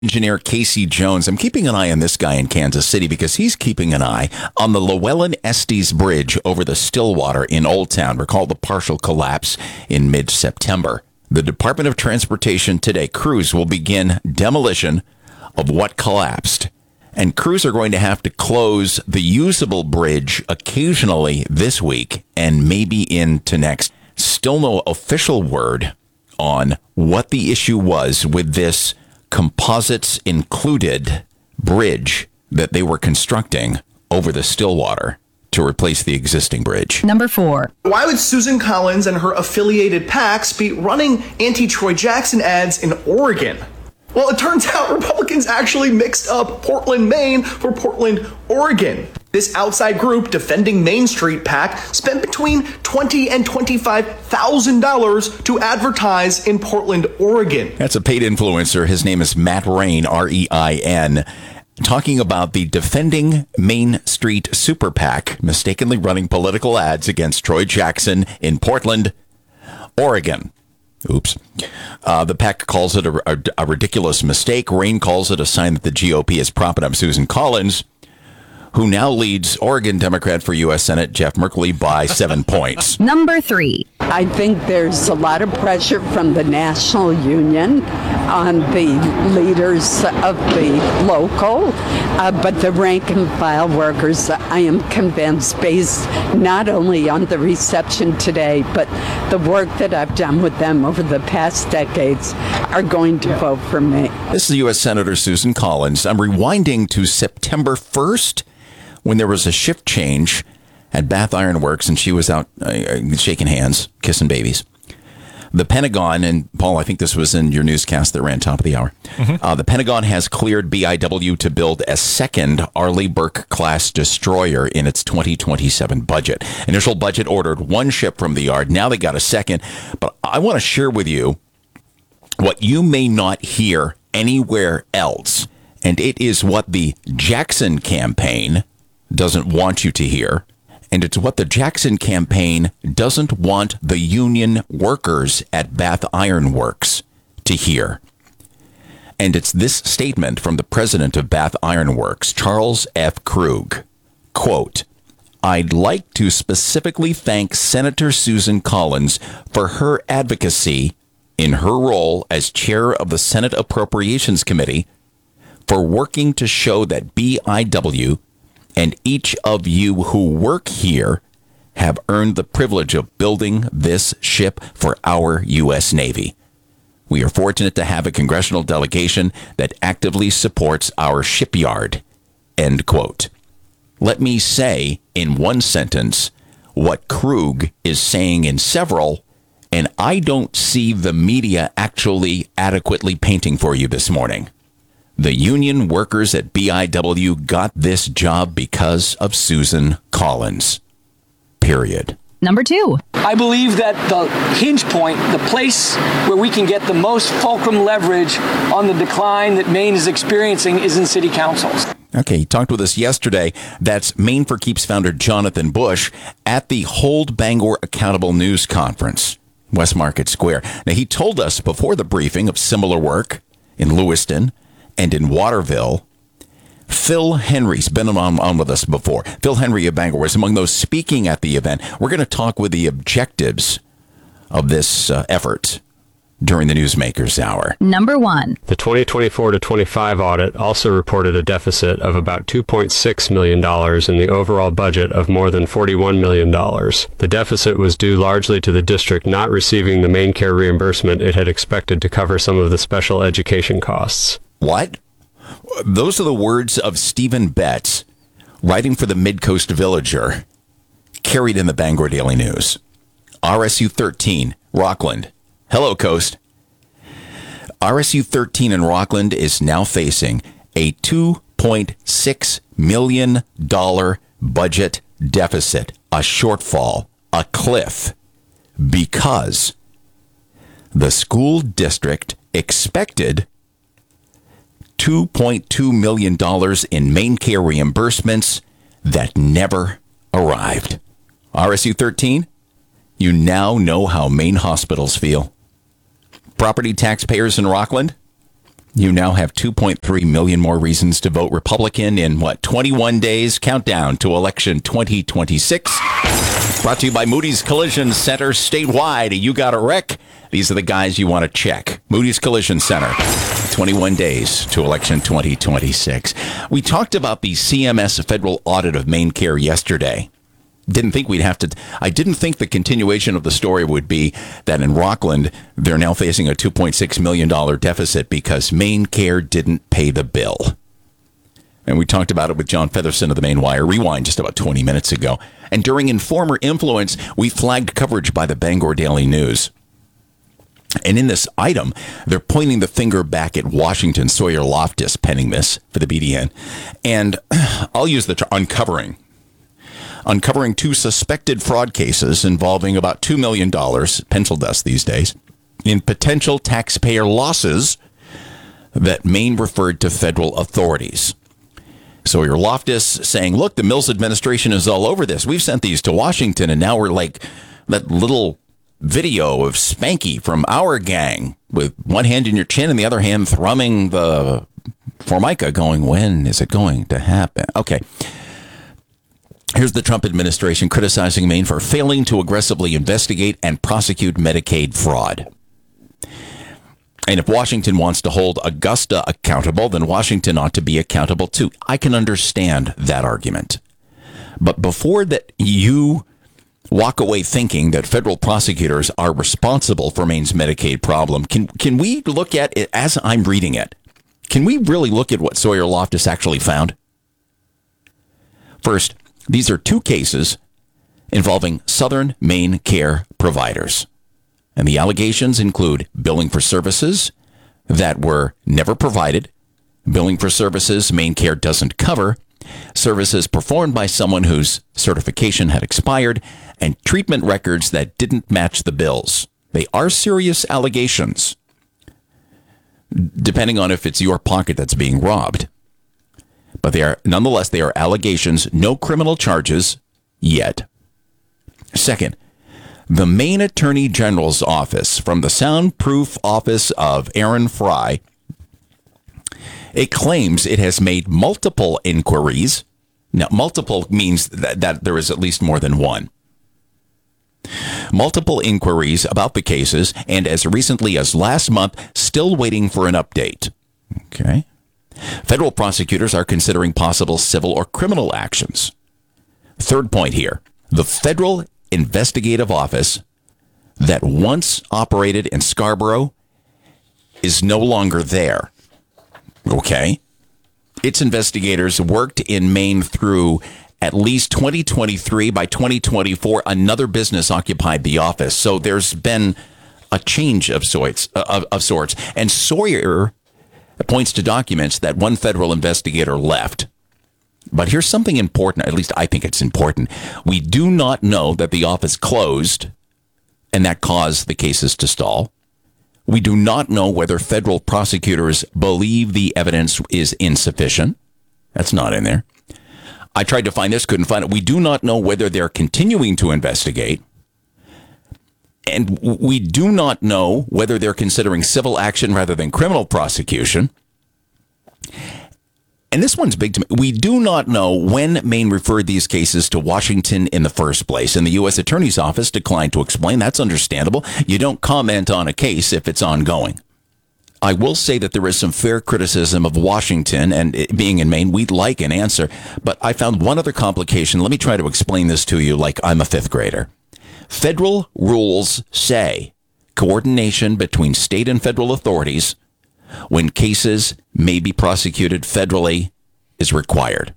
Engineer Casey Jones. I'm keeping an eye on this guy in Kansas City because he's keeping an eye on the Llewellyn Estes Bridge over the Stillwater in Old Town. Recall the partial collapse in mid-September. The Department of Transportation today, crews will begin demolition of what collapsed. And crews are going to have to close the usable bridge occasionally this week and maybe into next. Still no official word on what the issue was with this composites included bridge that they were constructing over the Stillwater to replace the existing bridge. Number 4. Why would Susan Collins and her affiliated PACs be running anti-Troy Jackson ads in Oregon? Well, it turns out Republicans actually mixed up Portland, Maine for Portland, Oregon. This outside group, Defending Main Street PAC, spent between $20,000 and $25,000 to advertise in Portland, Oregon. That's a paid influencer. His name is Matt Rain, R-E-I-N, talking about the Defending Main Street Super PAC mistakenly running political ads against Troy Jackson in Portland, Oregon. Oops. The PAC calls it a ridiculous mistake. Rain calls it a sign that the GOP is propping up Susan Collins, who now leads Oregon Democrat for U.S. Senate Jeff Merkley by 7 points. Number 3. I think there's a lot of pressure from the national union on the leaders of the local, but the rank and file workers, I am convinced, based not only on the reception today, but the work that I've done with them over the past decades, are going to vote for me. This is U.S. Senator Susan Collins. I'm rewinding to September 1st, when there was a shift change at Bath Iron Works, and she was out shaking hands, kissing babies. The Pentagon, and Paul, I think this was in your newscast that ran top of the hour. The Pentagon has cleared BIW to build a second Arleigh Burke-class destroyer in its 2027 budget. Initial budget ordered one ship from the yard. Now they got a second. But I want to share with you what you may not hear anywhere else. And it is what the Jackson campaign doesn't want you to hear. And it's what the Jackson campaign doesn't want the union workers at Bath Iron Works to hear. And it's this statement from the president of Bath Iron Works, Charles F. Krug. Quote, "I'd like to specifically thank Senator Susan Collins for her advocacy in her role as chair of the Senate Appropriations Committee for working to show that BIW and each of you who work here have earned the privilege of building this ship for our U.S. Navy. We are fortunate to have a congressional delegation that actively supports our shipyard." End quote. Let me say in one sentence what Krug is saying in several, and I don't see the media actually adequately painting for you this morning. The union workers at BIW got this job because of Susan Collins. Period. Number 2. I believe that the hinge point, the place where we can get the most fulcrum leverage on the decline that Maine is experiencing, is in city councils. Okay, he talked with us yesterday. That's Maine for Keeps founder Jonathan Bush at the Hold Bangor Accountable News Conference, West Market Square. Now, he told us before the briefing of similar work in Lewiston and in Waterville. Phil Henry's been on with us before. Phil Henry of Bangor was among those speaking at the event. We're going to talk with the objectives of this effort during the Newsmakers Hour. Number 1. The 2024 to 25 audit also reported a deficit of about $2.6 million in the overall budget of more than $41 million. The deficit was due largely to the district not receiving the main care reimbursement it had expected to cover some of the special education costs. What? Those are the words of Stephen Betts, writing for the Midcoast Villager, carried in the Bangor Daily News. RSU 13, Rockland. Hello, Coast. RSU 13 in Rockland is now facing a $2.6 million budget deficit, a shortfall, a cliff, because the school district expected $2.2 million in main care reimbursements that never arrived. RSU 13, you now know how Maine hospitals feel. Property taxpayers in Rockland, You now have 2.3 million more reasons to vote Republican in, 21 days? Countdown to election 2026. Brought to you by Moody's Collision Center statewide. You got a wreck? These are the guys you want to check. Moody's Collision Center. 21 days to election 2026. We talked about the CMS federal audit of MaineCare yesterday. Didn't think we'd have to. I didn't think the continuation of the story would be that in Rockland, they're now facing a $2.6 million deficit because MaineCare didn't pay the bill. And we talked about it with John Featherson of the Maine Wire Rewind just about 20 minutes ago. And during Informer Influence, we flagged coverage by the Bangor Daily News. And in this item, they're pointing the finger back at Washington. Sawyer Loftus penning this for the BDN. And I'll use the term uncovering two suspected fraud cases involving about $2 million, pencil dust these days, in potential taxpayer losses that Maine referred to federal authorities. Sawyer Loftus saying, look, the Mills administration is all over this. We've sent these to Washington, and now we're like that little video of Spanky from Our Gang with one hand in your chin and the other hand thrumming the Formica going, when is it going to happen? Okay. Here's the Trump administration criticizing Maine for failing to aggressively investigate and prosecute Medicaid fraud. And if Washington wants to hold Augusta accountable, then Washington ought to be accountable too. I can understand that argument. But before that, you walk away thinking that federal prosecutors are responsible for Maine's Medicaid problem. Can we look at it as I'm reading it? Can we really look at what Sawyer Loftus actually found? First, these are two cases involving Southern Maine care providers. And the allegations include billing for services that were never provided, billing for services MaineCare doesn't cover, services performed by someone whose certification had expired, and treatment records that didn't match the bills. They are serious allegations, depending on if it's your pocket that's being robbed. But they are allegations, no criminal charges yet. Second, the Maine Attorney General's office, from the soundproof office of Aaron Fry, it claims it has made multiple inquiries. Now, multiple means that there is at least more than one. Multiple inquiries about the cases, and as recently as last month, still waiting for an update. Okay. Federal prosecutors are considering possible civil or criminal actions. Third point here, the Federal Investigative Office that once operated in Scarborough is no longer there. Okay? Its investigators worked in Maine through at least 2023. By 2024, another business occupied the office. So there's been a change of sorts. And Sawyer points to documents that one federal investigator left. But here's something important, at least I think it's important. We do not know that the office closed and that caused the cases to stall. We do not know whether federal prosecutors believe the evidence is insufficient. That's not in there. I tried to find this, couldn't find it. We do not know whether they're continuing to investigate. And we do not know whether they're considering civil action rather than criminal prosecution. And this one's big to me. We do not know when Maine referred these cases to Washington in the first place. And the U.S. Attorney's Office declined to explain. That's understandable. You don't comment on a case if it's ongoing. I will say that there is some fair criticism of Washington, and it being in Maine, we'd like an answer. But I found one other complication. Let me try to explain this to you like I'm a fifth grader. Federal rules say coordination between state and federal authorities when cases may be prosecuted federally is required.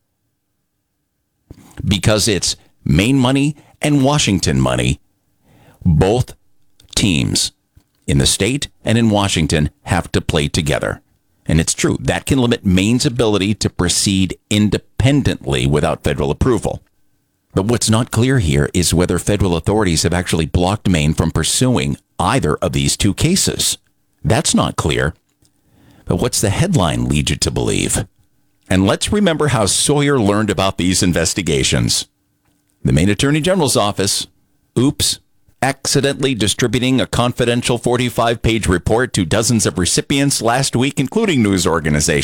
Because it's Maine money and Washington money, both teams in the state and in Washington have to play together. And it's true. That can limit Maine's ability to proceed independently without federal approval. But what's not clear here is whether federal authorities have actually blocked Maine from pursuing either of these two cases. That's not clear. But what's the headline lead you to believe? And let's remember how Sawyer learned about these investigations. The Maine Attorney General's office, oops, accidentally distributing a confidential 45-page report to dozens of recipients last week, including news organizations.